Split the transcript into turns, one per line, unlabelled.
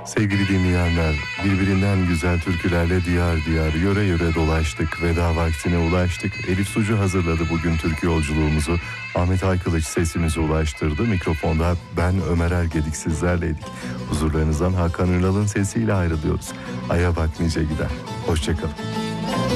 Sevgili dinleyenler, birbirinden güzel türkülerle diyar diyar, yöre yöre dolaştık. Veda vaktine ulaştık. Elif Sucu hazırladı bugün türkü yolculuğumuzu. Ahmet Aykılıç sesimizi ulaştırdı. Mikrofonda ben Ömer Ergedik sizlerleydik. Huzurlarınızdan Hakan Ünal'ın sesiyle ayrılıyoruz. Aya bak nice gider. Hoşçakalın.